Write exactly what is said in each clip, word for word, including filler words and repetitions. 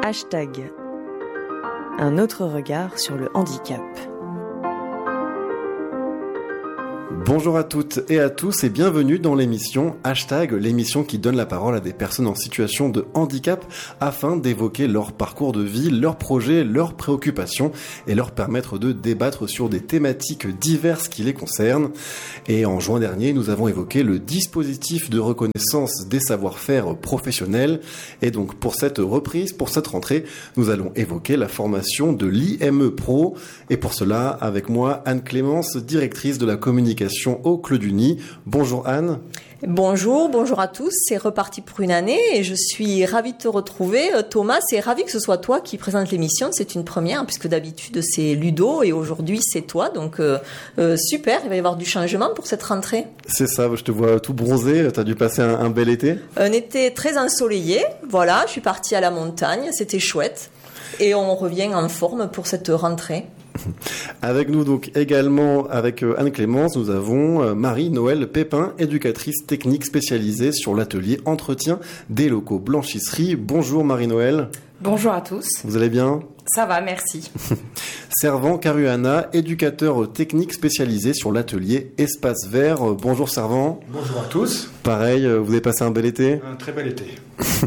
Hashtag. Un autre regard sur le handicap. Bonjour à toutes et à tous et bienvenue dans l'émission Hashtag, l'émission qui donne la parole à des personnes en situation de handicap afin d'évoquer leur parcours de vie, leurs projets, leurs préoccupations et leur permettre de débattre sur des thématiques diverses qui les concernent. Et en juin dernier, nous avons évoqué le dispositif de reconnaissance des savoir-faire professionnels. Et donc pour cette reprise, pour cette rentrée, nous allons évoquer la formation de l'I M E Pro. Et pour cela, avec moi, Anne Clémence, directrice de la communication au Clos-du-Nid. Bonjour Anne. Bonjour, bonjour à tous. C'est reparti pour une année et je suis ravie de te retrouver. Thomas, c'est ravi que ce soit toi qui présente l'émission. C'est une première puisque d'habitude c'est Ludo et aujourd'hui c'est toi. Donc euh, euh, super, il va y avoir du changement pour cette rentrée. C'est ça, je te vois tout bronzé. Tu as dû passer un, un bel été. Un été très ensoleillé. Voilà, je suis partie à la montagne, c'était chouette. Et on revient en forme pour cette rentrée. Avec nous donc également avec Anne Clémence, nous avons Marie-Noëlle Pépin, éducatrice technique spécialisée sur l'atelier entretien des locaux blanchisserie. Bonjour Marie-Noëlle. Bonjour à tous. Vous allez bien ? Ça va, merci. Servant Caruana, éducateur technique spécialisé sur l'atelier Espace Vert. Bonjour Servant. Bonjour à tous. Pareil, vous avez passé un bel été ? Un très bel été.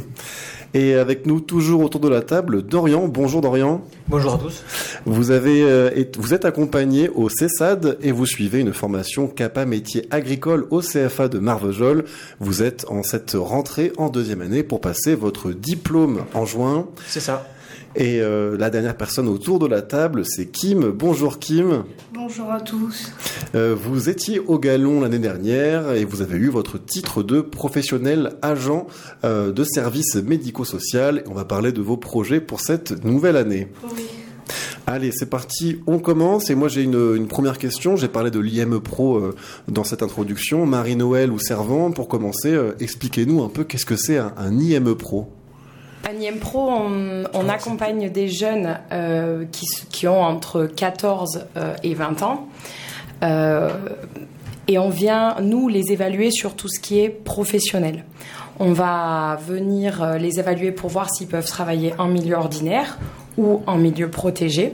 Et avec nous, toujours autour de la table, Dorian. Bonjour Dorian. Bonjour à tous. Vous, avez, euh, et, vous êtes accompagné au CESAD et vous suivez une formation CAPA métier agricole au C F A de Marvejols. Vous êtes en cette rentrée en deuxième année pour passer votre diplôme en juin. C'est ça. Et euh, la dernière personne autour de la table, c'est Kim. Bonjour Kim. Bonjour à tous. Euh, vous étiez au Galon l'année dernière et vous avez eu votre titre de professionnel agent euh, de service médico-social. On va parler de vos projets pour cette nouvelle année. Oui. Allez, c'est parti, on commence. Et moi, j'ai une, une première question. J'ai parlé de l'I M E Pro euh, dans cette introduction. Marie-Noëlle ou Servant, pour commencer, euh, expliquez-nous un peu qu'est-ce que c'est un, un I M E Pro. Un I M Pro, on, on accompagne des jeunes euh, qui, qui ont entre quatorze euh, et vingt ans. Euh, et on vient, nous, les évaluer sur tout ce qui est professionnel. On va venir les évaluer pour voir s'ils peuvent travailler en milieu ordinaire ou en milieu protégé.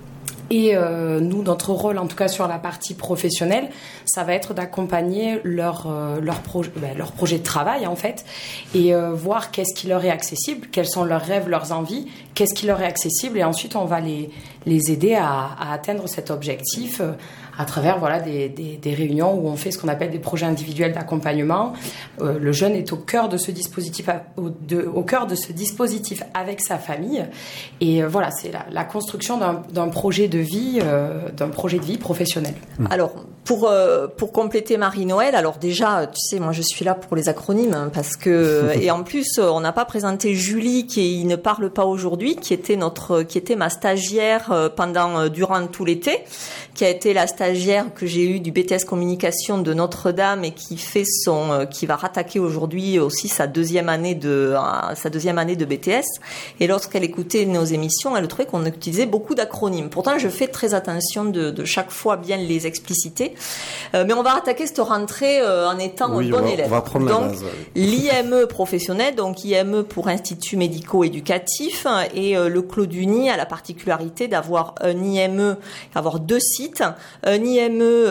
Et euh, nous, notre rôle, en tout cas sur la partie professionnelle, ça va être d'accompagner leur, euh, leur, proje- ben, leur projet de travail, en fait, et euh, voir qu'est-ce qui leur est accessible, quels sont leurs rêves, leurs envies, qu'est-ce qui leur est accessible, et ensuite, on va les, les aider à, à atteindre cet objectif euh, à travers voilà, des, des, des réunions où on fait ce qu'on appelle des projets individuels d'accompagnement. Euh, le jeune est au cœur de ce dispositif, au, de, au cœur de ce dispositif avec sa famille. Et euh, voilà, c'est la, la construction d'un, d'un projet de vie, euh, d'un projet de vie professionnel. Alors, pour, euh, pour compléter Marie-Noëlle, alors déjà, tu sais, moi je suis là pour les acronymes, hein, parce que, et en plus, on n'a pas présenté Julie, qui ne parle pas aujourd'hui, qui était notre, qui était ma stagiaire pendant, durant tout l'été, qui a été la stagiaire que j'ai eue du B T S communication de Notre-Dame et qui fait son, qui va rattaquer aujourd'hui aussi sa deuxième année de, sa deuxième année de B T S. Et lorsqu'elle écoutait nos émissions, elle trouvait qu'on utilisait beaucoup d'acronymes. Pourtant, je fais très attention de, de chaque fois bien les expliciter. Euh, mais on va attaquer cette rentrée euh, en étant oui, un bon on va, élève. On va prendre donc, la base. Ouais. L'I M E professionnel, donc I M E pour Institut médico-éducatif, et euh, le Clos-du-Nid a la particularité d'avoir un I M E, avoir deux sites. Un I M E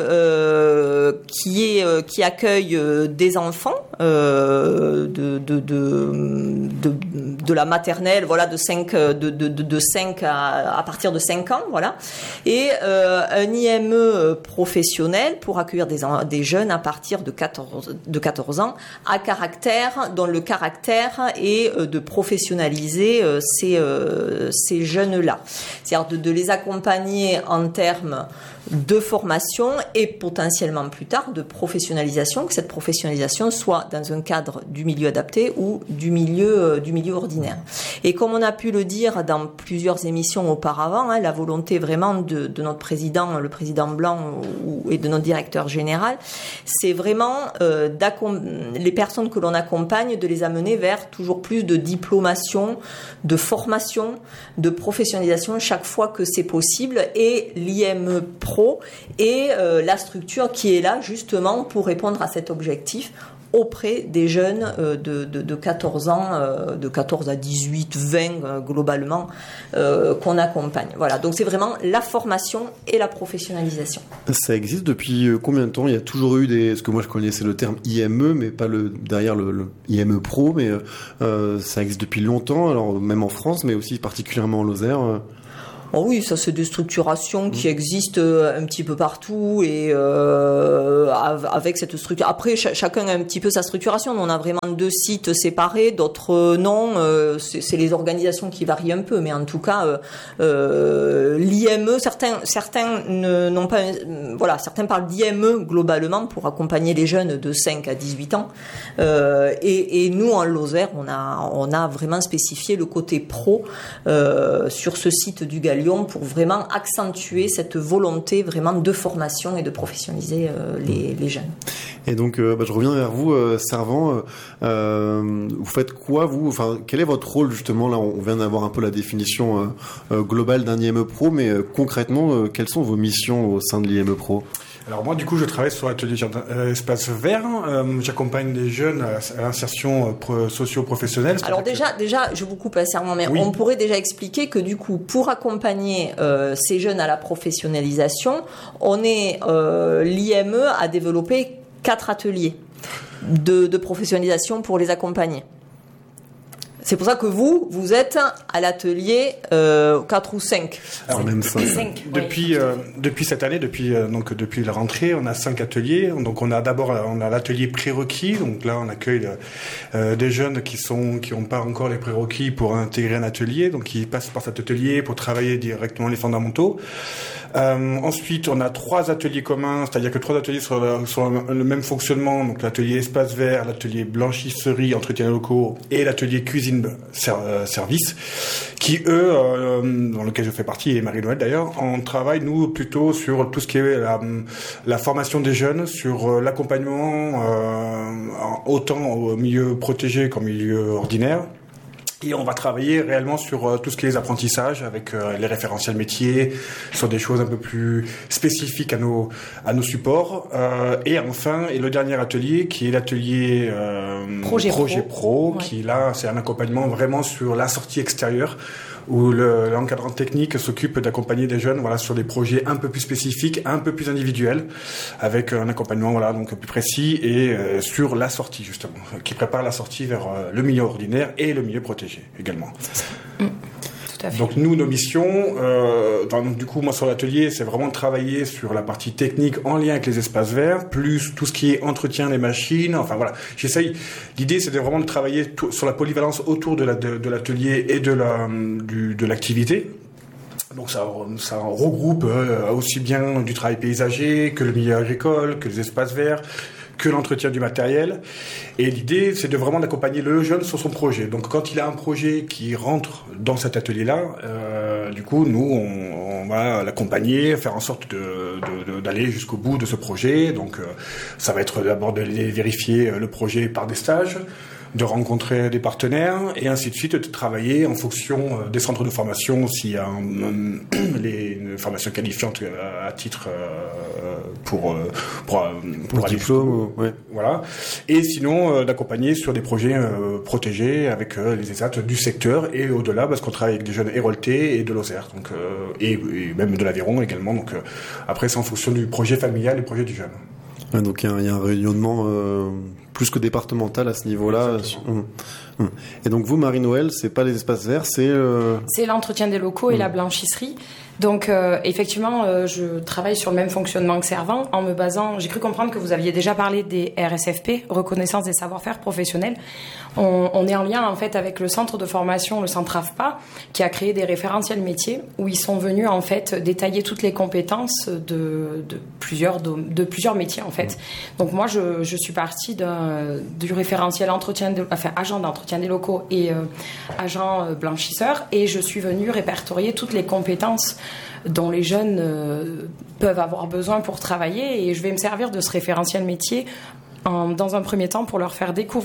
euh, qui est euh, qui accueille euh, des enfants euh, de, de, de, de, de la maternelle, voilà, de cinq de, de, de, de cinq à, à partir de cinq ans, voilà, et euh, un I M E professionnel pour accueillir des, des jeunes à partir de quatorze, de quatorze ans à caractère, dont le caractère est de professionnaliser ces, ces jeunes-là. C'est-à-dire de, de les accompagner en termes de formation et potentiellement plus tard de professionnalisation, que cette professionnalisation soit dans un cadre du milieu adapté ou du milieu, du milieu ordinaire. Et comme on a pu le dire dans plusieurs émissions auparavant, hein, la volonté vraiment de, de notre président, le président Blanc ou, et de notre directeur général, c'est vraiment euh, les personnes que l'on accompagne, de les amener vers toujours plus de diplomation, de formation, de professionnalisation chaque fois que c'est possible, et l'I M E Pro et euh, la structure qui est là justement pour répondre à cet objectif auprès des jeunes euh, de, de, de quatorze ans, euh, de quatorze à dix-huit, vingt euh, globalement, euh, qu'on accompagne. Voilà, donc c'est vraiment la formation et la professionnalisation. Ça existe depuis combien de temps? Il y a toujours eu des... Parce que moi je connaissais le terme I M E, mais pas le derrière le, le I M E Pro, mais euh, ça existe depuis longtemps, alors même en France, mais aussi particulièrement en Lozère. Euh. Oh oui, ça c'est des structurations qui existent un petit peu partout et euh, avec cette structure. Après, ch- chacun a un petit peu sa structuration. On a vraiment deux sites séparés, d'autres non. Euh, c'est, c'est les organisations qui varient un peu, mais en tout cas, euh, euh, l'I M E, certains, certains ne, n'ont pas, euh, voilà, certains parlent d'I M E globalement pour accompagner les jeunes de cinq à dix-huit ans. Euh, et, et nous, en Lozère, on a, on a vraiment spécifié le côté pro euh, sur ce site du Galion, pour vraiment accentuer cette volonté vraiment de formation et de professionnaliser euh, les, les jeunes. Et donc, euh, bah, je reviens vers vous, euh, Servan. Euh, vous faites quoi, vous? Enfin, quel est votre rôle, justement? Là, on vient d'avoir un peu la définition euh, euh, globale d'un I M E Pro, mais euh, concrètement, euh, quelles sont vos missions au sein de l'I M E Pro? Alors moi, du coup, je travaille sur l'atelier jardin, euh, espace vert. Euh, j'accompagne les jeunes à, à l'insertion euh, socio-professionnelle. Alors déjà, que... déjà, je vous coupe à serment, mais oui. On pourrait déjà expliquer que du coup, pour accompagner euh, ces jeunes à la professionnalisation, on est euh, l'I M E a développé quatre ateliers de, de professionnalisation pour les accompagner. C'est pour ça que vous, vous êtes à l'atelier euh, quatre ou cinq. Alors, même cinq. Depuis, euh, depuis cette année, depuis, euh, donc, depuis la rentrée, on a cinq ateliers. Donc, on a d'abord on a l'atelier prérequis. Donc là, on accueille euh, des jeunes qui sont qui n'ont pas encore les prérequis pour intégrer un atelier. Donc, ils passent par cet atelier pour travailler directement les fondamentaux. Euh, ensuite, on a trois ateliers communs, c'est-à-dire que trois ateliers sur le, sur le même fonctionnement. Donc, l'atelier espace vert, l'atelier blanchisserie, entretien locaux et l'atelier cuisine service, qui eux, euh, dans lequel je fais partie, et Marie-Noël d'ailleurs, on travaille nous plutôt sur tout ce qui est la, la formation des jeunes, sur l'accompagnement euh, autant au milieu protégé qu'au milieu ordinaire. Et on va travailler réellement sur euh, tout ce qui est les apprentissages avec euh, les référentiels métiers, sur des choses un peu plus spécifiques à nos à nos supports. Euh, et enfin, et le dernier atelier qui est l'atelier euh, Projet, Projet Pro, Pro, ouais. Qui là, c'est un accompagnement vraiment sur la sortie extérieure, où le, l'encadrant technique s'occupe d'accompagner des jeunes, voilà, sur des projets un peu plus spécifiques, un peu plus individuels, avec un accompagnement, voilà, donc plus précis et euh, sur la sortie justement, qui prépare la sortie vers euh, le milieu ordinaire et le milieu protégé également. Mmh. Tout à fait. Donc nous, nos missions, euh, donc, du coup, moi sur l'atelier, c'est vraiment de travailler sur la partie technique en lien avec les espaces verts, plus tout ce qui est entretien des machines. Enfin voilà, j'essaye. L'idée, c'était vraiment de travailler tout, sur la polyvalence autour de, la, de, de l'atelier et de la du, de l'activité. Donc ça, ça regroupe euh, aussi bien du travail paysager que le milieu agricole, que les espaces verts, que l'entretien du matériel. Et l'idée, c'est de vraiment d'accompagner le jeune sur son projet. Donc, quand il a un projet qui rentre dans cet atelier-là, euh, du coup, nous, on, on va l'accompagner, faire en sorte de, de, de, d'aller jusqu'au bout de ce projet. Donc, euh, ça va être d'abord de vérifier le projet par des stages, de rencontrer des partenaires et ainsi de suite, de travailler en fonction des centres de formation s'il y a un, un, les une formation qualifiante à titre euh, pour pour, pour, pour diplôme, ouais. Voilà. Et sinon euh, d'accompagner sur des projets euh, protégés avec euh, les ESAT du secteur et au-delà parce qu'on travaille avec des jeunes héroltais et de Lozère, donc euh, et, et même de l'Aveyron également. Donc euh, après c'est en fonction du projet familial et du projet du jeune. Ouais, donc il y, y a un rayonnement euh, plus que départemental à ce niveau-là. Hum, hum. Et donc vous, Marie-Noël, c'est pas les espaces verts, c'est... Euh... C'est l'entretien des locaux et hum. la blanchisserie. Donc euh, effectivement, euh, je travaille sur le même fonctionnement que Servan en me basant... J'ai cru comprendre que vous aviez déjà parlé des R S F P, reconnaissance des savoir-faire professionnels. On, on est en lien en fait avec le centre de formation, le centre A F P A, qui a créé des référentiels métiers où ils sont venus en fait détailler toutes les compétences de, de plusieurs de, de plusieurs métiers en fait. Donc moi, je, je suis partie d'un, du référentiel entretien, de, enfin agent d'entretien des locaux et euh, agent euh, blanchisseur, et je suis venue répertorier toutes les compétences dont les jeunes euh, peuvent avoir besoin pour travailler, et je vais me servir de ce référentiel métier en, dans un premier temps pour leur faire découvrir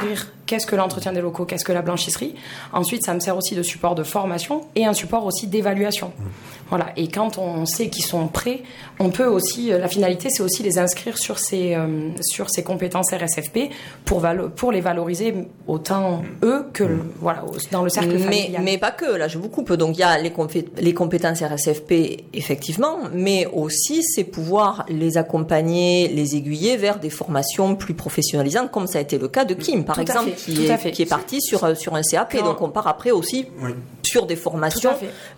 qu'est-ce que l'entretien des locaux, qu'est-ce que la blanchisserie. Ensuite, ça me sert aussi de support de formation et un support aussi d'évaluation. Mmh. Voilà. Et quand on sait qu'ils sont prêts, on peut aussi, la finalité, c'est aussi les inscrire sur ces, euh, sur ces compétences R S F P pour, valo- pour les valoriser autant eux que le, voilà, dans le cercle mais, familial. Mais pas que, là je vous coupe. Donc il y a les, compé- les compétences R S F P, effectivement, mais aussi c'est pouvoir les accompagner, les aiguiller vers des formations plus professionnalisantes, comme ça a été le cas de Kim, par tout exemple, fait, qui, est, qui est parti sur, sur un C A P. Quand... Donc on part après aussi oui. sur des formations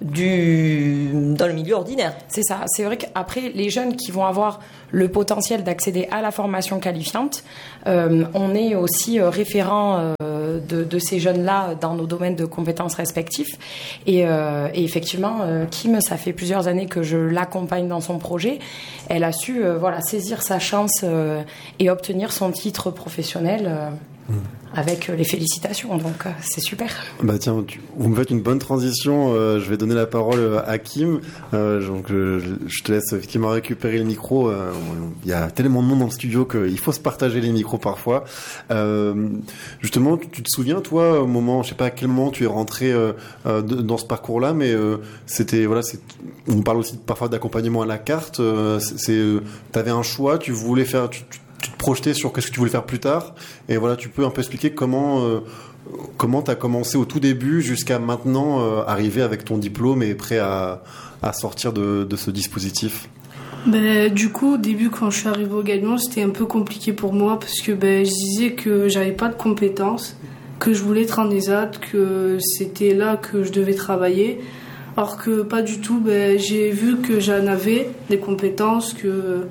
du, dans le milieu ordinaire. C'est ça. C'est vrai qu'après, les jeunes qui vont avoir le potentiel d'accéder à la formation qualifiante, euh, on est aussi euh, référent euh, de, de ces jeunes-là dans nos domaines de compétences respectifs. Et, euh, et effectivement, euh, Kim, ça fait plusieurs années que je l'accompagne dans son projet. Elle a su euh, voilà, saisir sa chance euh, et obtenir son titre professionnel euh, mmh. avec les félicitations. Donc, euh, c'est super. Bah tiens, tu, vous me faites une bonne transition. Euh, je vais donner la parole à Kim. Euh, donc, euh, je te laisse effectivement récupérer le micro. Euh, il y a tellement de monde dans le studio qu'il faut se partager les micros parfois. Euh, justement, tu, tu te souviens, toi, au moment, je sais pas à quel moment tu es rentré euh, euh, dans ce parcours-là, mais euh, c'était, voilà, c'est, on parle aussi parfois d'accompagnement à la carte. Euh, c'est, c'est euh, t'avais un choix, tu voulais faire, tu, tu, tu te projetais sur qu'est-ce que tu voulais faire plus tard. Et voilà, tu peux un peu expliquer comment euh, comment tu as commencé au tout début jusqu'à maintenant euh, arriver avec ton diplôme et prêt à, à sortir de, de ce dispositif. Ben, du coup, au début, quand je suis arrivée au Gagnon, c'était un peu compliqué pour moi parce que ben, je disais que j'avais pas de compétences, que je voulais être en E S A T, que c'était là que je devais travailler. Alors que pas du tout, ben, j'ai vu que j'en avais des compétences, que,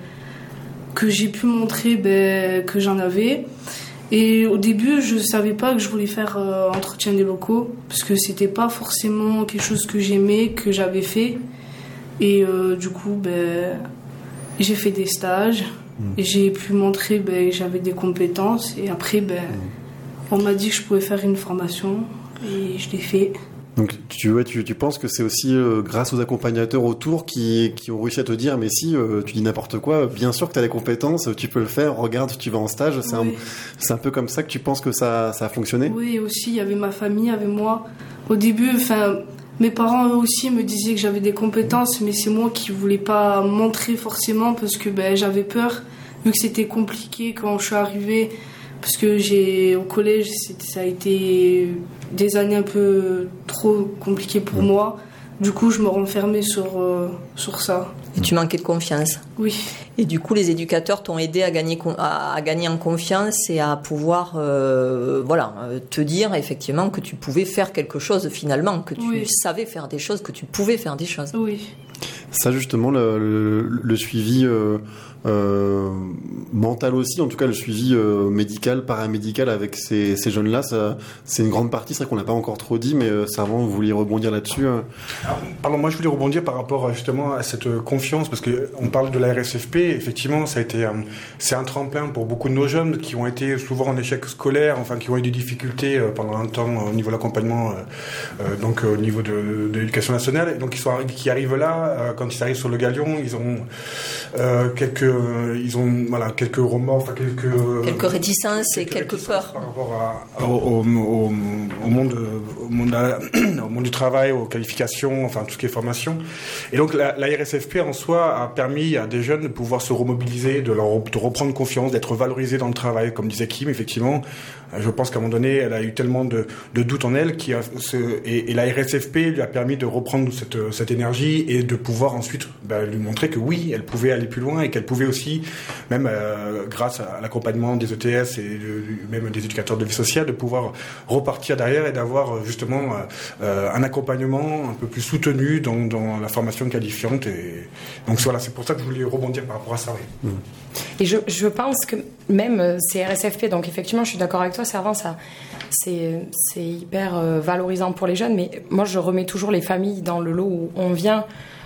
que j'ai pu montrer ben, que j'en avais. Et au début, je savais pas que je voulais faire euh, entretien des locaux parce que c'était pas forcément quelque chose que j'aimais, que j'avais fait. Et euh, du coup, ben, j'ai fait des stages mmh. et j'ai pu montrer ben, que j'avais des compétences. Et après, ben, mmh. on m'a dit que je pouvais faire une formation et je l'ai fait. Donc tu, ouais, tu, tu penses que c'est aussi euh, grâce aux accompagnateurs autour qui, qui ont réussi à te dire mais si euh, tu dis n'importe quoi, bien sûr que tu as les compétences, tu peux le faire, regarde, tu vas en stage. C'est, oui. un, c'est un peu comme ça que tu penses que ça, ça a fonctionné ? Oui, aussi, il y avait ma famille, il y avait moi. Au début, enfin... Mes parents, eux aussi, me disaient que j'avais des compétences, mais c'est moi qui voulais pas montrer forcément parce que ben, j'avais peur, vu que c'était compliqué quand je suis arrivée. Parce que j'ai, au collège, ça a été des années un peu trop compliquées pour mmh. moi. Du coup, je me renfermais sur, euh, sur ça. Et tu manquais de confiance. Oui. Et du coup, les éducateurs t'ont aidé à gagner, à, à gagner en confiance et à pouvoir euh, voilà, te dire effectivement que tu pouvais faire quelque chose finalement, que tu oui. savais faire des choses, que tu pouvais faire des choses. Oui. Ça, justement, le, le, le suivi euh, euh, mental aussi, en tout cas le suivi euh, médical, paramédical avec ces, ces jeunes-là, ça, c'est une grande partie, c'est vrai qu'on n'a pas encore trop dit, mais euh, Servan, vous vouliez rebondir là-dessus euh. Alors, pardon, moi je voulais rebondir par rapport justement à cette confiance, parce qu'on parle de la R S F P, effectivement, ça a été, euh, c'est un tremplin pour beaucoup de nos jeunes qui ont été souvent en échec scolaire, enfin qui ont eu des difficultés euh, pendant un temps euh, au niveau de l'accompagnement, euh, euh, donc euh, au niveau de, de l'éducation nationale, et donc ils sont, qui arrivent là, euh, quand ils arrivent sur le Galion, ils ont euh, quelques, euh, ils ont voilà quelques remords, enfin quelques quelques réticences quelques et quelques réticences peurs par rapport à, au, au, au, au monde, au monde, à, au monde du travail, aux qualifications, enfin tout ce qui est formation. Et donc la, la R S F P en soi a permis à des jeunes de pouvoir se remobiliser, de leur de reprendre confiance, d'être valorisés dans le travail, comme disait Kim. Effectivement, je pense qu'à un moment donné, elle a eu tellement de, de doutes en elle, qui a, ce, et, et la R S F P lui a permis de reprendre cette, cette énergie et de pouvoir ensuite bah, lui montrer que oui, elle pouvait aller plus loin et qu'elle pouvait aussi, même euh, grâce à l'accompagnement des E T S et de, même des éducateurs de vie sociale, de pouvoir repartir derrière et d'avoir justement euh, un accompagnement un peu plus soutenu dans, dans la formation qualifiante. Et donc voilà, c'est pour ça que je voulais rebondir par rapport à ça. Oui. Mmh. Et je, je pense que même ces R S F P, donc effectivement, je suis d'accord avec toi, Servan, ça, c'est, c'est hyper euh, valorisant pour les jeunes, mais moi, je remets toujours les familles dans le lot où on vient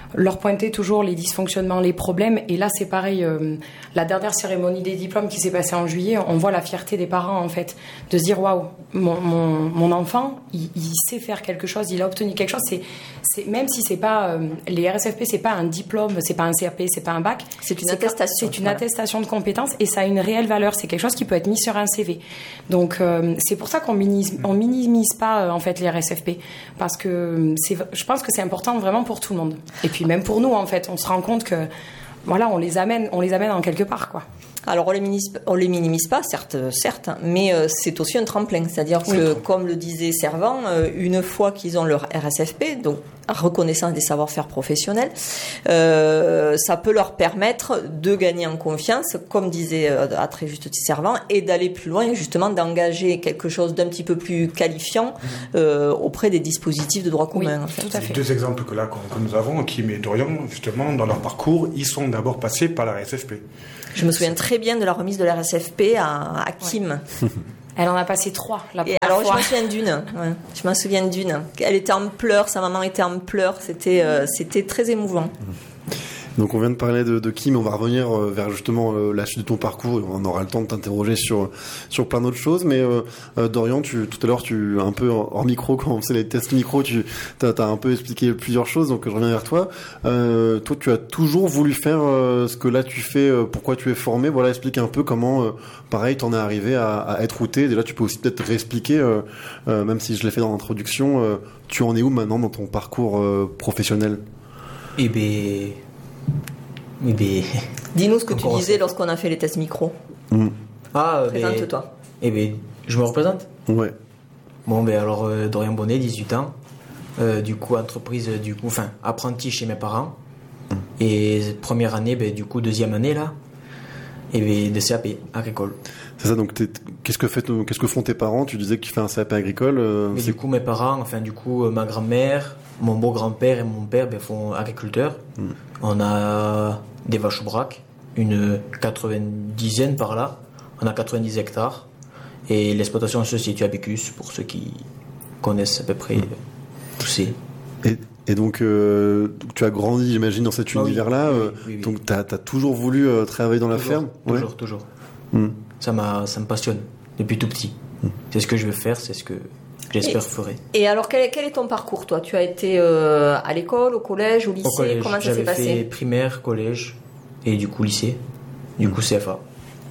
leur pointer toujours les dysfonctionnements, les problèmes. Et là, c'est pareil. Euh, la dernière cérémonie des diplômes qui s'est passée en juillet, on voit la fierté des parents, en fait, de se dire waouh, mon, mon, mon enfant, il, il sait faire quelque chose, il a obtenu quelque chose. C'est, c'est même si c'est pas euh, les R S F P, c'est pas un diplôme, c'est pas un C A P, c'est pas un bac. C'est une c'est attestation. C'est une voilà. attestation de compétence et ça a une réelle valeur. C'est quelque chose qui peut être mis sur un C V. Donc euh, c'est pour ça qu'on minimise, on minimise pas euh, en fait les R S F P parce que c'est, je pense que c'est important vraiment pour tout le monde. Et puis même pour nous en fait, on se rend compte que voilà, on les amène, on les amène en quelque part quoi. Alors on les minimise, on les minimise pas, certes, certes, mais euh, c'est aussi un tremplin. C'est-à-dire oui. que, comme le disait Servan, euh, une fois qu'ils ont leur R S F P, donc reconnaissance des savoir-faire professionnels, euh, ça peut leur permettre de gagner en confiance, comme disait euh, à très juste Servan, et d'aller plus loin, justement d'engager quelque chose d'un petit peu plus qualifiant euh, auprès des dispositifs de droit commun. Oui, en fait. tout à fait. Les deux exemples que là que nous avons, Kim et Dorian, justement, dans leur parcours, ils sont d'abord passés par la R S F P. Je me souviens très bien de la remise de la R S F P à, à Kim. Ouais. Elle en a passé trois la première Et alors fois. je me souviens d'une. Ouais, je me souviens d'une. Elle était en pleurs, sa maman était en pleurs. C'était, euh, c'était très émouvant. Donc on vient de parler de, de Kim, on va revenir vers justement la suite de ton parcours. On aura le temps de t'interroger sur sur plein d'autres choses. Mais euh, Dorian, tu, tout à l'heure, tu un peu hors micro, quand on faisait les tests micro, tu t'as, t'as un peu expliqué plusieurs choses. Donc je reviens vers toi. Euh, toi, tu as toujours voulu faire euh, ce que là tu fais. Euh, pourquoi tu es formé? Voilà, explique un peu comment, euh, pareil, t'en es arrivé à, à être outé. Déjà, tu peux aussi peut-être réexpliquer, euh, euh, même si je l'ai fait dans l'introduction. Euh, tu en es où maintenant dans ton parcours euh, professionnel? Eh ben. Eh ben, dis-nous ce que tu disais lorsqu'on a fait les tests micro. Mmh. Ah, présente-toi. Eh ben, je me représente. Ouais. Bon, ben alors euh, Dorian Bonnet, dix-huit ans. Euh, du coup, entreprise, du coup, enfin, apprenti chez mes parents. Mmh. Et première année, ben du coup, deuxième année là. Et ben de C A P agricole. C'est ça. Donc, qu'est-ce que fait, qu'est-ce que font tes parents? Tu disais que tu fais un C A P agricole. Euh, Mais du coup, mes parents, enfin, du coup, euh, ma grand-mère, mon beau-grand-père et mon père, ben font agriculteurs. Mmh. On a des vaches au braque, une quatre-vingt-dizaine par là. On a quatre-vingt-dix hectares. Et l'exploitation se situe à Bécus, pour ceux qui connaissent à peu près mmh. où c'est. Et, et donc, euh, tu as grandi, j'imagine, dans cet ah univers-là. Oui, euh, oui, oui. Donc, tu as toujours voulu euh, travailler dans la toujours, ferme? Toujours, ouais. toujours. Mmh. Ça, m'a, ça me passionne, depuis tout petit. Mmh. C'est ce que je veux faire, c'est ce que j'espère et, ferai. Et alors, quel, quel est ton parcours, toi? Tu as été euh, à l'école, au collège, au lycée? Au collège. Comment ça J'avais s'est passé? fait primaire, collège, et du coup lycée. Du coup C F A.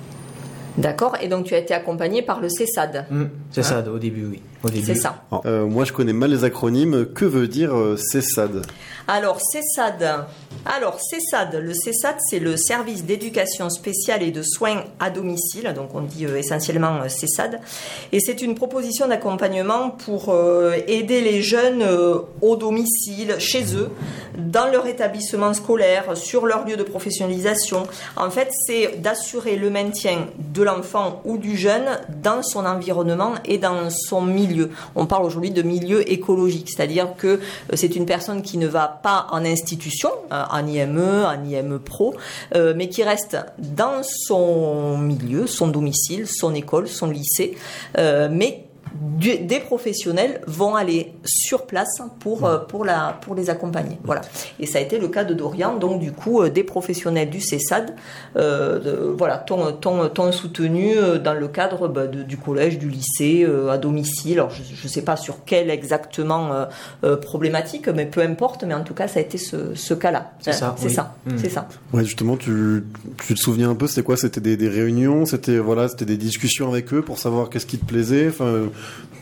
D'accord, et donc tu as été accompagné par le C E S A D. Mmh, c'est ça, au début, oui. Au début. C'est ça. Alors, euh, moi, je connais mal les acronymes. Que veut dire euh, C E S A D? Alors, C E S A D. Alors, C E S A D, le C E S A D, c'est le service d'éducation spéciale et de soins à domicile. Donc, on dit euh, essentiellement euh, C E S A D. Et c'est une proposition d'accompagnement pour euh, aider les jeunes euh, au domicile, chez eux, dans leur établissement scolaire, sur leur lieu de professionnalisation. En fait, c'est d'assurer le maintien de l'enfant ou du jeune dans son environnement et dans son milieu. On parle aujourd'hui de milieu écologique, c'est-à-dire que euh, c'est une personne qui ne va pas en institution, euh, en I M E, en I M E Pro, euh, mais qui reste dans son milieu, son domicile, son école, son lycée, euh, mais du, des professionnels vont aller sur place pour, euh, pour, la, pour les accompagner. Voilà. Et ça a été le cas de Dorian, donc du coup, euh, des professionnels du C E S A D euh, de, voilà, t'ont, t'ont, t'ont soutenu dans le cadre bah, de, du collège, du lycée, euh, à domicile. Alors, je ne sais pas sur quelle exactement euh, euh, problématique, mais peu importe, mais en tout cas, ça a été ce, ce cas-là. C'est ça. C'est oui. ça. Mmh. C'est ça. Ouais, justement, tu, tu te souviens un peu, c'était quoi? C'était des, des réunions, c'était voilà, c'était des discussions avec eux pour savoir qu'est-ce qui te plaisait. Enfin, euh...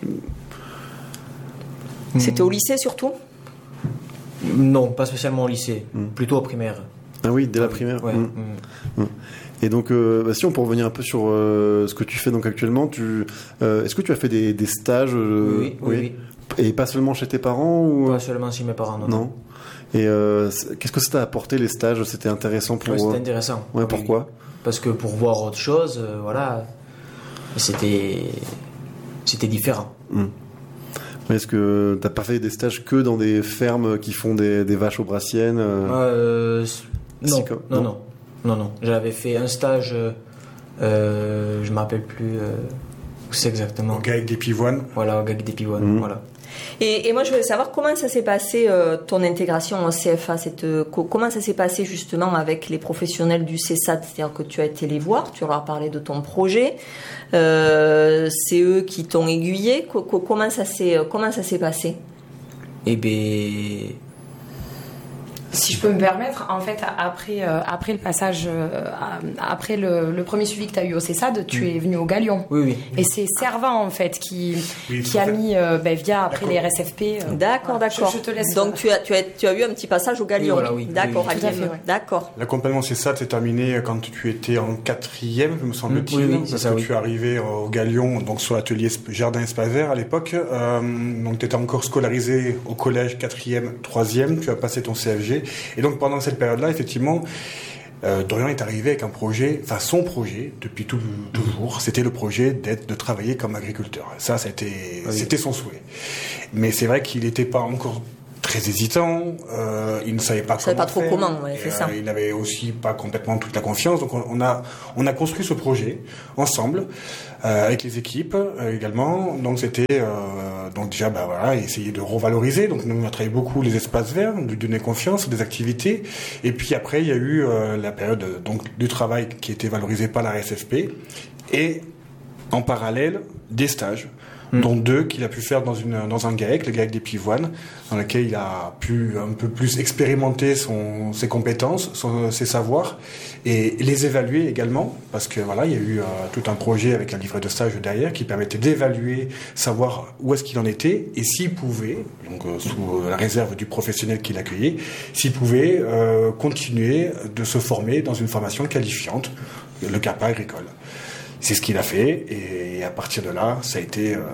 C'était au lycée surtout? Non, pas spécialement au lycée, mmh. plutôt au primaire. Ah oui, dès ah, la primaire. Ouais. Mmh. Mmh. Et donc, euh, bah, si on peut revenir un peu sur euh, ce que tu fais donc actuellement, tu, euh, est-ce que tu as fait des, des stages euh, oui, oui, oui, oui. Et pas seulement chez tes parents ou... Pas seulement chez mes parents, non. Non. Et euh, qu'est-ce que ça t'a apporté les stages? C'était intéressant pour... Ouais, c'était intéressant. Ouais, oui, pourquoi? oui. Parce que pour voir autre chose, euh, voilà, c'était, c'était différent. Mmh. Est-ce que t'as pas fait des stages que dans des fermes qui font des, des vaches aubrassiennes euh... Euh, non, comme... non, non, non, non. J'avais fait un stage, euh, je me rappelle plus euh, où c'est exactement. Au G A E C des Pivoines. Voilà, au G A E C des Pivoines, mmh. voilà. Et, et moi, je voulais savoir comment ça s'est passé, euh, ton intégration au C F A. Cette, euh, co- comment ça s'est passé justement avec les professionnels du C E S A D, c'est-à-dire que tu as été les voir, tu leur as parlé de ton projet, euh, c'est eux qui t'ont aiguillé. Co- co- comment ça s'est, comment ça s'est passé? Eh bien... Si je peux me permettre, en fait, après, euh, après le passage, euh, après le, le premier suivi que tu as eu au C E S A D, tu mmh. es venu au Galion. Oui, oui. Et c'est Servant, en fait, qui, oui, qui a fait. mis, euh, ben, via après d'accord. les R S F P. Euh, d'accord, voilà. d'accord. Je, je te laisse. Donc, tu as, tu, as, tu as eu un petit passage au Galion. Oui, voilà, oui. D'accord, oui, oui. Tout à fait, ouais. D'accord. L'accompagnement C E S A D s'est terminé quand tu étais en quatrième, me semble-t-il. Mmh, oui, oui, parce c'est ça, que oui. tu es arrivé au Galion, donc sur l'atelier Jardin Espace Vert à l'époque. Euh, donc, tu étais encore scolarisé au collège quatrième, troisième. Tu as passé ton C F G. Et donc, pendant cette période-là, effectivement, Euh, Dorian est arrivé avec un projet, enfin son projet depuis tout, toujours, c'était le projet d'être, de travailler comme agriculteur. Ça, c'était, oui. c'était son souhait. Mais c'est vrai qu'il n'était pas encore très hésitant, euh, il ne savait pas il comment savait pas trop faire, comment, ouais, c'est euh, ça. Il n'avait aussi pas complètement toute la confiance. Donc on, on a, on a construit ce projet ensemble euh, avec les équipes euh, également. Donc c'était, euh, donc déjà, bah voilà, essayer de revaloriser. Donc nous on a travaillé beaucoup les espaces verts, lui donner confiance, des activités. Et puis après il y a eu euh, la période donc du travail qui était valorisé par la R S F P et en parallèle des stages. Mmh. Dont deux qu'il a pu faire dans, une, dans un GAEC, le GAEC des Pivoines, dans lequel il a pu un peu plus expérimenter son, ses compétences, son, ses savoirs, et les évaluer également, parce que voilà, il y a eu euh, tout un projet avec un livret de stage derrière qui permettait d'évaluer, savoir où est-ce qu'il en était, et s'il pouvait, donc euh, sous la réserve du professionnel qui l'accueillait, s'il pouvait euh, continuer de se former dans une formation qualifiante, le CAPA agricole. C'est ce qu'il a fait, et à partir de là, ça a été euh,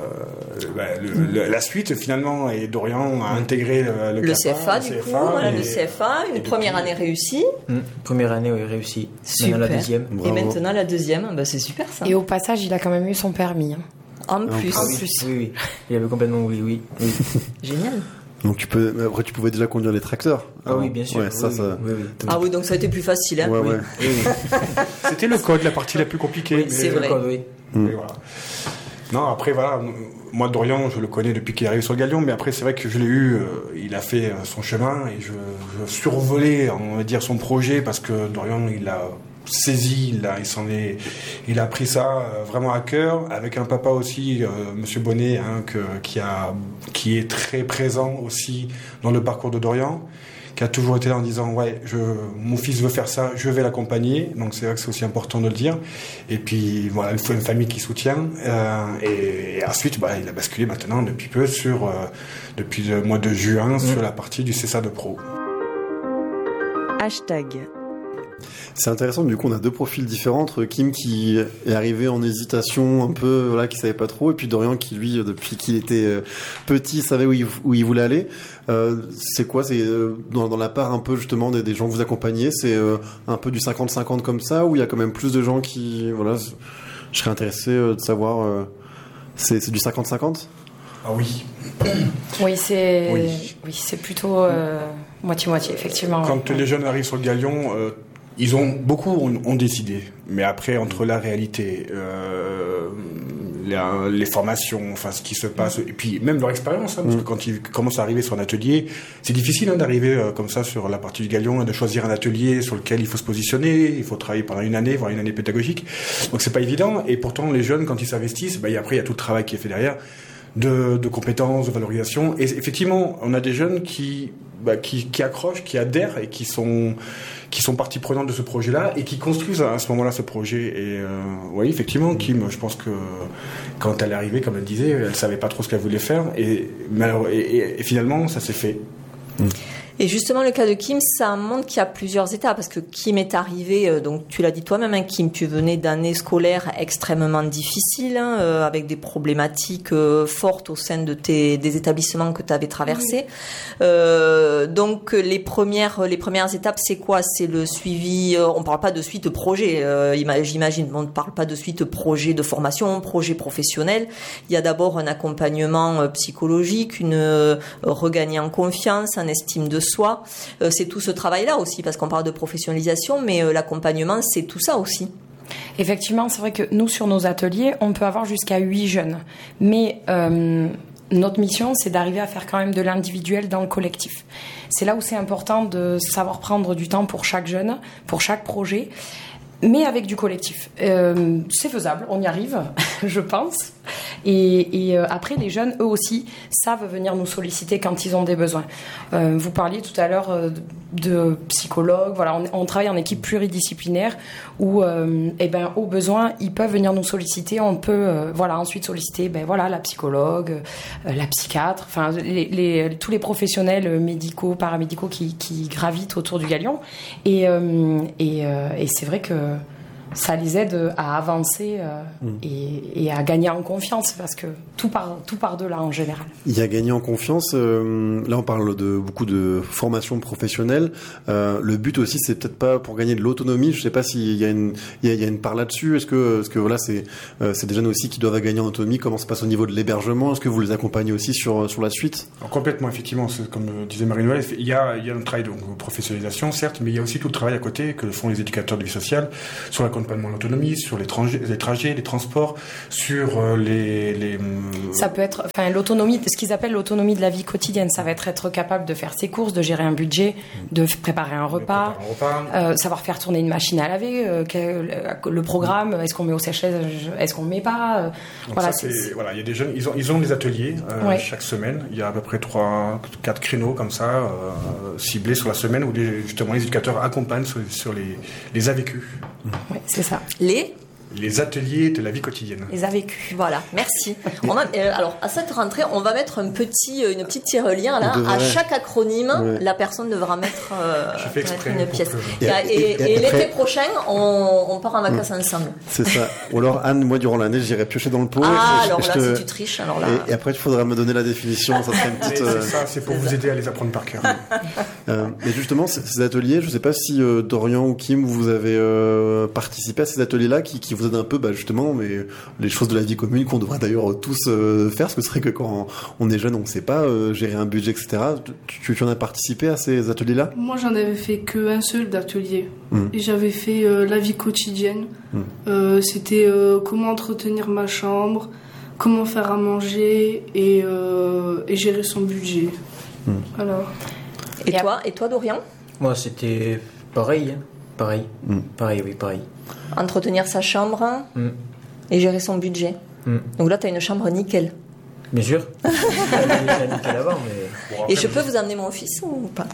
le, le, la suite finalement. Et Dorian a intégré le, le, le CAPA, C F A, le du C F A, coup, voilà, et, le C F A, une première depuis... année réussie. Mmh. Première année, oui, réussie. Super. Maintenant la deuxième. Bravo. Et maintenant la deuxième, bah, c'est super ça. Et au passage, il a quand même eu son permis. Hein. En plus. En plus. Oui, oui. Il avait complètement, oui, oui. oui. Génial. Donc tu peux, après tu pouvais déjà conduire les tracteurs. Ah oui, bien sûr. Ouais, ça, oui, ça... Oui, oui. Ah oui, donc ça a été plus facile. Hein. Ouais, oui. ouais. Oui, oui. C'était le code, la partie la plus compliquée. Oui, mais c'est vrai. Le code, oui. Mmh. Et voilà. Non, après voilà, moi Dorian, je le connais depuis qu'il est arrivé sur le Galion, mais après c'est vrai que je l'ai eu, euh, il a fait euh, son chemin et je, je survolais, on va dire, son projet parce que Dorian, il a saisi, il a, il s'en est, il a pris ça euh, vraiment à cœur, avec un papa aussi, euh, Monsieur Bonnet, hein, que, qui a, qui est très présent aussi dans le parcours de Dorian, qui a toujours été là en disant ouais, je, mon fils veut faire ça, je vais l'accompagner. Donc c'est vrai que c'est aussi important de le dire. Et puis voilà, il faut une famille qui soutient. Euh, et, et ensuite, bah, il a basculé maintenant depuis peu sur, euh, depuis le mois de juin, mmh. sur la partie du C E S A D Pro. Hashtag. C'est intéressant, du coup on a deux profils différents, entre Kim qui est arrivé en hésitation un peu, voilà, qui savait pas trop, et puis Dorian qui lui, depuis qu'il était petit, savait où il, où il voulait aller. Euh, c'est quoi, c'est euh, dans, dans la part un peu justement des, des gens que vous accompagnez, c'est euh, un peu du cinquante cinquante comme ça, ou il y a quand même plus de gens qui, voilà, je serais intéressé euh, de savoir, euh, c'est, c'est du cinquante cinquante? Ah oui. Oui, c'est, oui. oui, c'est plutôt euh, moitié-moitié, effectivement. Quand ouais. les jeunes arrivent sur le Galion, euh, ils ont, beaucoup ont, ont décidé, mais après, entre la réalité, euh, les, les formations, enfin, ce qui se passe, et puis même leur expérience, hein, parce que quand ils commencent à arriver sur un atelier, c'est difficile hein, d'arriver euh, comme ça sur la partie du Galion et de choisir un atelier sur lequel il faut se positionner, il faut travailler pendant une année, voire une année pédagogique, donc c'est pas évident, et pourtant, les jeunes, quand ils s'investissent, bah, après, il y a tout le travail qui est fait derrière, de, de compétences, de valorisation, et effectivement, on a des jeunes qui, bah, qui, qui accrochent, qui adhèrent, et qui sont... qui sont partie prenante de ce projet-là et qui construisent à ce moment-là ce projet. Et euh, oui, effectivement, Kim, je pense que quand elle est arrivée, comme elle disait, elle savait pas trop ce qu'elle voulait faire et, et, et, et finalement, ça s'est fait. Mmh. Et justement, le cas de Kim, ça montre qu'il y a plusieurs étapes, parce que Kim est arrivé, euh, donc tu l'as dit toi-même, hein, Kim, tu venais d'années scolaires extrêmement difficiles, hein, euh, avec des problématiques euh, fortes au sein de tes, des établissements que tu avais traversés. Oui. Euh, donc les premières, les premières étapes, c'est quoi? C'est le suivi, euh, on parle pas de suite projet, euh, j'imagine, on ne parle pas de suite projet de formation, projet professionnel. Il y a d'abord un accompagnement euh, psychologique, une euh, regagner en confiance, en estime de soi, euh, c'est tout ce travail-là aussi, parce qu'on parle de professionnalisation, mais euh, l'accompagnement, c'est tout ça aussi. Effectivement, c'est vrai que nous, sur nos ateliers, on peut avoir jusqu'à huit jeunes. Mais euh, notre mission, c'est d'arriver à faire quand même de l'individuel dans le collectif. C'est là où c'est important de savoir prendre du temps pour chaque jeune, pour chaque projet, mais avec du collectif. Euh, c'est faisable, on y arrive, je pense. Et, et euh, après, les jeunes, eux aussi, savent venir nous solliciter quand ils ont des besoins. Euh, vous parliez tout à l'heure euh, de psychologues. Voilà, on, on travaille en équipe pluridisciplinaire où, euh, eh ben, au besoin, ils peuvent venir nous solliciter. On peut, euh, voilà, ensuite solliciter, ben voilà, la psychologue, euh, la psychiatre, enfin, les, les, tous les professionnels médicaux, paramédicaux qui, qui gravitent autour du Galion. Et, euh, et, euh, et c'est vrai que ça les aide à avancer euh, mmh. et, et à gagner en confiance, parce que tout part, tout part de là en général. Il y a gagner en confiance, euh, là on parle de beaucoup de formation professionnelle, euh, le but aussi c'est peut-être pas pour gagner de l'autonomie, je sais pas s'il y a une, il y a, il y a une part là-dessus, est-ce que, est-ce que voilà, c'est, euh, c'est des jeunes aussi qui doivent gagner en autonomie, comment ça se passe au niveau de l'hébergement, est-ce que vous les accompagnez aussi sur, sur la suite? Alors, complètement, effectivement, c'est, comme disait Marie-Noël, il y a, il y a un travail de professionnalisation certes, mais il y a aussi tout le travail à côté que font les éducateurs de vie sociale sur la l'autonomie, sur les, trajets, les trajets, les transports, sur euh, les, les... Ça peut être, enfin, l'autonomie, ce qu'ils appellent l'autonomie de la vie quotidienne, ça va être être capable de faire ses courses, de gérer un budget, de préparer un repas, préparer un repas. Euh, savoir faire tourner une machine à laver, euh, que, le programme, est-ce qu'on met au sèche-linge, est-ce qu'on ne met pas, euh, voilà, ça, c'est... voilà, il y a des jeunes, ils ont, ils ont des ateliers euh, ouais. chaque semaine, il y a à peu près trois, quatre créneaux comme ça, euh, ciblés sur la semaine où les, justement les éducateurs accompagnent sur, sur les, les A V Q. Oui, c'est ça. Les Les ateliers de la vie quotidienne. Les A V Q. Voilà, merci. On a, euh, alors, à cette rentrée, on va mettre un petit, une petite tirelire là. À chaque acronyme, ouais. la personne devra mettre, euh, mettre une pièce. Que... Et, et, et, et, et l'été après... prochain, on, on part en vacances mmh. ensemble. C'est ça. Ou alors, Anne, moi, durant l'année, j'irai piocher dans le pot. Ah, et, alors et là, te... si tu triches, alors là. Et, et après, il faudra me donner la définition. Ça serait une petite. C'est ça, c'est pour c'est vous ça. aider à les apprendre par cœur. euh, mais justement, ces ateliers, je ne sais pas si euh, Dorian ou Kim, vous avez euh, participé à ces ateliers-là qui, qui vous aident un peu, bah, justement, mais les choses de la vie commune qu'on devrait d'ailleurs tous euh, faire, parce que c'est vrai que quand on est jeune, on ne sait pas euh, gérer un budget, et cetera. Tu, tu en as participé à ces ateliers-là? Moi, j'en avais fait qu'un seul d'atelier. Mmh. Et j'avais fait euh, la vie quotidienne. Mmh. Euh, c'était euh, comment entretenir ma chambre, comment faire à manger et, euh, et gérer son budget. Mmh. Alors. Et, et toi, et toi, Dorian? Moi, c'était pareil. Pareil. Mmh. Pareil, oui, pareil. Entretenir sa chambre. Mmh. Et gérer son budget. Mm. Donc là, tu as une chambre nickel. Bien sûr. nickel avant, mais... bon, et je peux vous amener mon fils ou pas?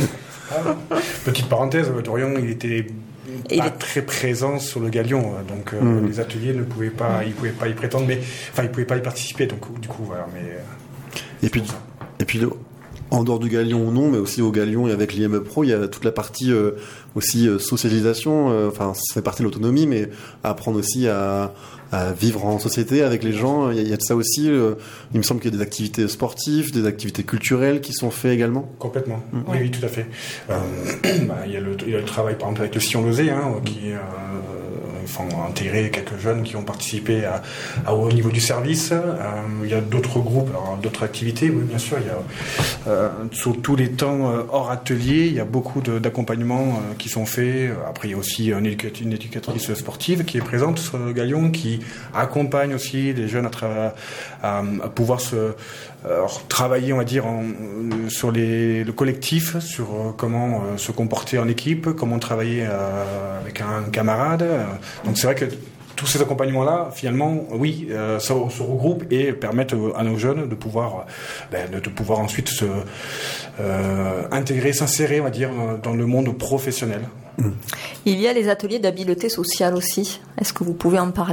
ah, petite parenthèse, Dorian, il était et pas il est... très présent sur le Galion, donc euh, mm. les ateliers ne pouvaient pas, ils pouvaient pas y prétendre, mais enfin, ils pouvaient pas y participer, donc du coup, voilà. Mais et puis, et puis. Le... En dehors du Galion ou non, mais aussi au Galion et avec l'I M E Pro, il y a toute la partie euh, aussi euh, socialisation, euh, enfin ça fait partie de l'autonomie, mais apprendre aussi à, à vivre en société avec les gens, il y a, il y a de ça aussi. Euh, il me semble qu'il y a des activités sportives, des activités culturelles qui sont faites également. Complètement, mmh. oui, oui, tout à fait. Euh, bah, il, y a le, il y a le travail par exemple avec le Sillon Lozé, hein, qui est... Euh, Enfin, intégrer quelques jeunes qui ont participé à, à, au niveau du service. Euh, il y a d'autres groupes, alors, d'autres activités, oui, bien sûr. Il y a, euh, sur tous les temps euh, hors atelier, il y a beaucoup de, d'accompagnements euh, qui sont faits. Après, il y a aussi une, éducat- une éducatrice sportive qui est présente sur le Galion, qui accompagne aussi les jeunes à, tra- à, à pouvoir se euh, travailler, on va dire, en, euh, sur les, le collectif, sur euh, comment euh, se comporter en équipe, comment travailler euh, avec un camarade. Euh, Donc c'est vrai que tous ces accompagnements-là, finalement, oui, euh, ça se regroupent et permettent à nos jeunes de pouvoir, ben, de, de pouvoir ensuite se euh, intégrer, s'insérer, on va dire, dans le monde professionnel. Il y a les ateliers d'habileté sociale aussi. Est-ce que vous pouvez en parler ?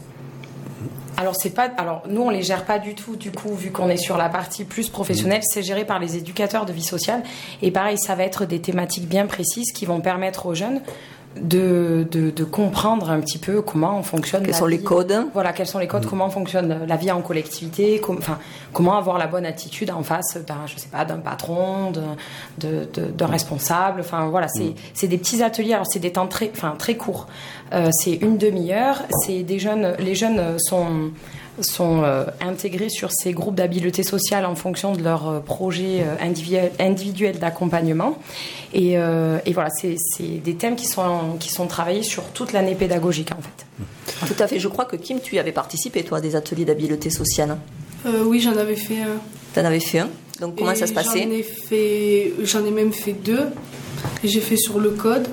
Alors c'est pas, alors nous on les gère pas du tout du coup vu qu'on est sur la partie plus professionnelle, c'est géré par les éducateurs de vie sociale et pareil ça va être des thématiques bien précises qui vont permettre aux jeunes de, de, de comprendre un petit peu comment fonctionne quels la sont vie. les codes voilà quels sont les codes mmh. comment fonctionne la vie en collectivité com- enfin comment avoir la bonne attitude en face d'un je sais pas d'un patron de, de, de, d'un responsable enfin voilà c'est, mmh. c'est des petits ateliers alors c'est des temps très enfin très courts euh, c'est une demi-heure c'est des jeunes les jeunes sont sont euh, intégrés sur ces groupes d'habileté sociale en fonction de leur euh, projet euh, individuel, individuel d'accompagnement et, euh, et voilà c'est, c'est des thèmes qui sont, qui sont travaillés sur toute l'année pédagogique en fait. Tout à fait, je crois que Kim tu y avais participé toi à des ateliers d'habileté sociale. euh, Oui, j'en avais fait un. T'en avais fait un. Donc comment Et ça se passait? J'en ai fait, j'en ai même fait deux. J'ai fait sur le code.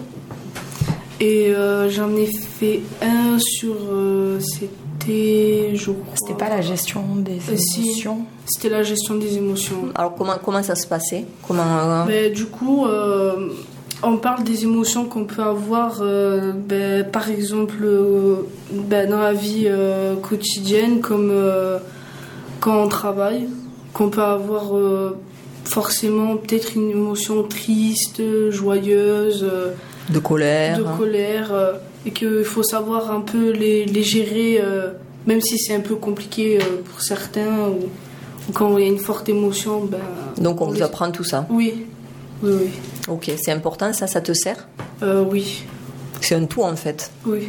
Et euh, j'en ai fait un sur... Euh, c'était... Je crois... C'était pas la gestion des Euh, si. émotions. C'était la gestion des émotions. Alors comment, comment ça se passait? Comment, euh, Ben, du coup, euh, on parle des émotions qu'on peut avoir, euh, ben, par exemple, euh, ben, dans la vie euh, quotidienne, comme euh, quand on travaille, qu'on peut avoir euh, forcément peut-être une émotion triste, joyeuse, euh, de colère? de colère, euh, et qu'il faut savoir un peu les, les gérer, euh, même si c'est un peu compliqué euh, pour certains, ou, ou quand il y a une forte émotion. Ben, Donc on, on vous les... apprend tout ça? Oui, oui, oui. Ok, c'est important, ça, ça te sert? Euh, oui. C'est un tout en fait. Oui.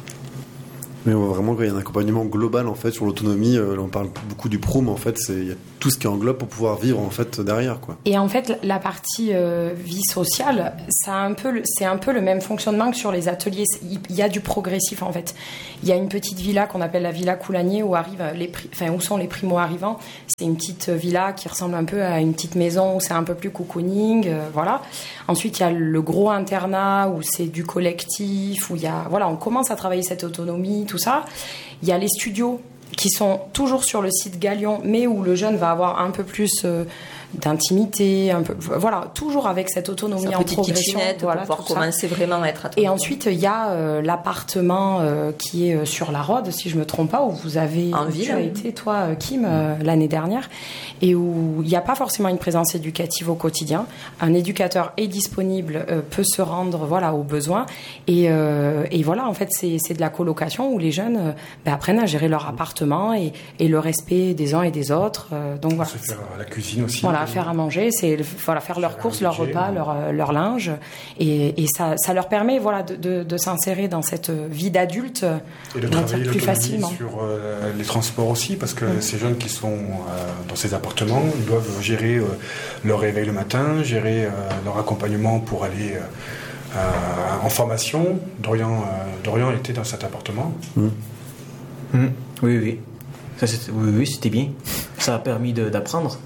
Mais on voit vraiment qu'il y a un accompagnement global en fait sur l'autonomie. Euh, là, on parle beaucoup du pro, mais en fait, c'est il y a tout ce qui englobe pour pouvoir vivre en fait derrière, quoi. Et en fait, la partie euh, vie sociale, ça a un peu, le, c'est un peu le même fonctionnement que sur les ateliers. Il y a du progressif en fait. Il y a une petite villa qu'on appelle la villa Coulanier où arrivent les, enfin où sont les primo-arrivants. C'est une petite villa qui ressemble un peu à une petite maison où c'est un peu plus cocooning, euh, voilà. Ensuite, il y a le gros internat où c'est du collectif, où il y a, voilà, on commence à travailler cette autonomie, tout ça. Il y a les studios qui sont toujours sur le site Galion, mais où le jeune va avoir un peu plus euh, d'intimité, un peu, voilà, toujours avec cette autonomie en progression, voilà, pour pouvoir commencer ça. Vraiment à être autonome. Et ensuite, il y a euh, l'appartement euh, qui est sur la Rode, si je me trompe pas, où vous avez en où ville, tu as été, toi, Kim, euh, l'année dernière, et où il n'y a pas forcément une présence éducative au quotidien. Un éducateur est disponible, euh, peut se rendre, voilà, aux besoins, et, euh, et voilà, en fait, c'est, c'est de la colocation où les jeunes euh, ben, apprennent à gérer leur appartement et, et le respect des uns et des autres. Euh, donc voilà. Se faire la cuisine aussi. Voilà, faire à manger, c'est voilà, faire leurs courses, leurs repas, leur, leur linge, et, et ça, ça leur permet voilà, de, de, de s'insérer dans cette vie d'adulte et de travailler plus facilement. Sur euh, les transports aussi, parce que mmh. ces jeunes qui sont euh, dans ces appartements, ils doivent gérer euh, leur réveil le matin, gérer euh, leur accompagnement pour aller euh, euh, en formation. Dorian, euh, Dorian était dans cet appartement. Mmh. Mmh. Oui, oui. Ça, c'était, oui, oui, c'était bien. Ça a permis de, d'apprendre.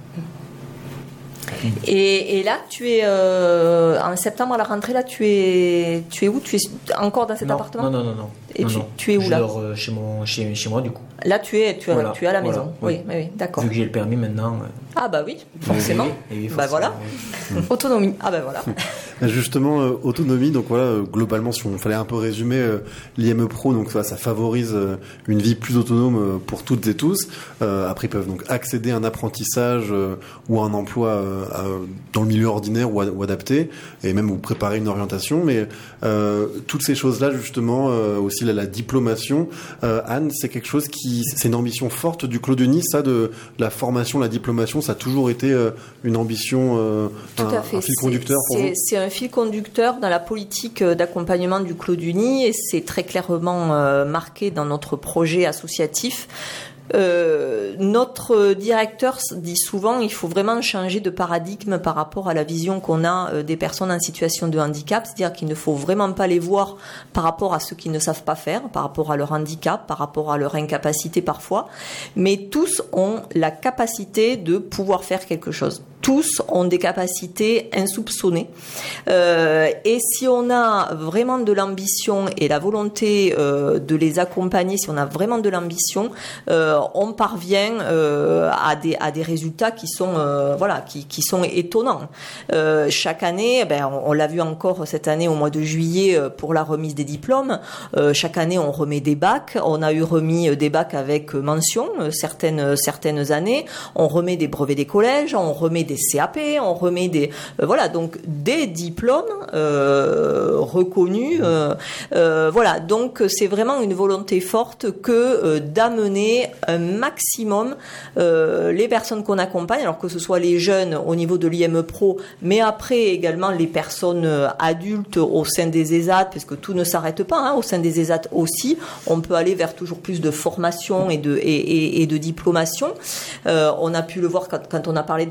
Et, et là, tu es euh, en septembre à la rentrée. Là, tu es, tu es où? Tu es encore dans cet non, appartement? Non, non, non, non. Et non, tu, non. tu es où je là? Je dors euh, chez mon, chez, chez moi du coup. Là, tu es, tu es, voilà, tu es à la voilà, maison. oui, oui, oui, d'accord. Vu que j'ai le permis maintenant. Euh... Ah bah oui, forcément. Oui, oui, oui, forcément bah voilà. Oui. Autonomie. Ah bah voilà. Justement, euh, autonomie. Donc voilà, euh, globalement, si on fallait un peu résumer euh, l'I M E Pro, donc ça, ça favorise euh, une vie plus autonome euh, pour toutes et tous. Euh, après, ils peuvent donc accéder à un apprentissage euh, ou à un emploi euh, euh, dans le milieu ordinaire ou, a, ou adapté, et même vous préparer une orientation. Mais euh, toutes ces choses-là, justement, euh, aussi la, la diplomation. Euh, Anne, c'est quelque chose qui, c'est une ambition forte du Clos de Nice, ça, de la formation, la diplomation, ça a toujours été euh, une ambition, euh, Tout un, à fait. un fil c'est, conducteur pour c'est, vous. C'est un fil conducteur dans la politique d'accompagnement du Clos du Nid, et c'est très clairement euh, marqué dans notre projet associatif. Euh, notre directeur dit souvent il faut vraiment changer de paradigme par rapport à la vision qu'on a euh, des personnes en situation de handicap, c'est-à-dire qu'il ne faut vraiment pas les voir par rapport à ceux qui ne savent pas faire, par rapport à leur handicap, par rapport à leur incapacité parfois, mais tous ont la capacité de pouvoir faire quelque chose. Tous ont des capacités insoupçonnées, euh, et si on a vraiment de l'ambition et la volonté euh, de les accompagner, si on a vraiment de l'ambition, euh, on parvient euh, à des à des résultats qui sont euh, voilà qui qui sont étonnants. Euh, chaque année, ben on, on l'a vu encore cette année au mois de juillet pour la remise des diplômes. Euh, chaque année, on remet des bacs. On a eu remis des bacs avec mention certaines certaines années. On remet des brevets des collèges, on remet des C A P, on remet des euh, voilà donc des diplômes euh, reconnus. Euh, euh, voilà donc c'est vraiment une volonté forte que euh, d'amener un maximum euh, les personnes qu'on accompagne, alors que ce soit les jeunes au niveau de l'I M E Pro, mais après également les personnes adultes au sein des E S A T, parce que tout ne s'arrête pas hein, au sein des E S A T aussi. On peut aller vers toujours plus de formation et de et, et, et de diplomation. Euh, on a pu le voir quand, quand on a parlé de l'atelier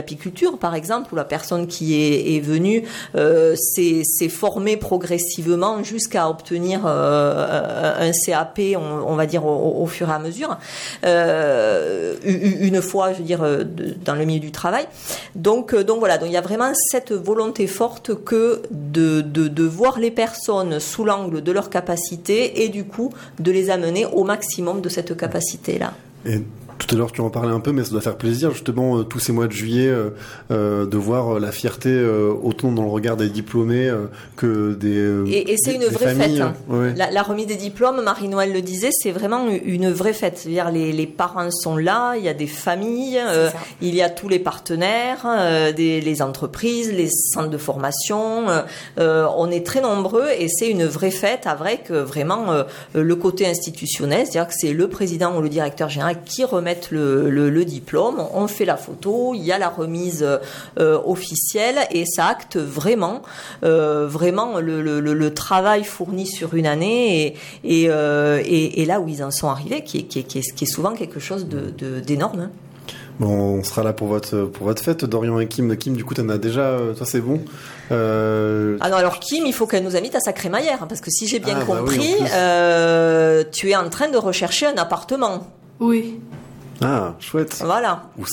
apiculture, par exemple, où la personne qui est, est venue euh, s'est, s'est formée progressivement jusqu'à obtenir euh, un C A P, on, on va dire, au, au fur et à mesure, euh, une fois, je veux dire, dans le milieu du travail. Donc, donc voilà, donc il y a vraiment cette volonté forte que de, de, de voir les personnes sous l'angle de leur capacité et du coup de les amener au maximum de cette capacité-là. Et tout à l'heure, tu en parlais un peu, mais ça doit faire plaisir, justement, euh, tous ces mois de juillet, euh, euh, de voir euh, la fierté euh, autant dans le regard des diplômés euh, que des euh, Et, et c'est des, une des vraie familles. fête. Hein. Ouais. La, la remise des diplômes, Marie-Noël le disait, c'est vraiment une vraie fête. C'est-à-dire les, les parents sont là, il y a des familles, euh, il y a tous les partenaires, euh, des, les entreprises, les centres de formation. Euh, on est très nombreux et c'est une vraie fête avec vraiment euh, le côté institutionnel, c'est-à-dire que c'est le président ou le directeur général qui remettent le, le le diplôme, on fait la photo, il y a la remise euh, officielle et ça acte vraiment, euh, vraiment le, le, le travail fourni sur une année et, et, euh, et, et là où ils en sont arrivés, qui est, qui est, qui est, qui est souvent quelque chose de, de, d'énorme. Hein. Bon, on sera là pour votre pour votre fête, Dorian et Kim. Kim, du coup, t'en as déjà, toi, c'est bon. Euh... Ah non, alors Kim, il faut qu'elle nous invite à sa crémaillère, parce que si j'ai bien ah, compris, bah oui, euh, tu es en train de rechercher un appartement. Oui. Ah, chouette. Voilà. Où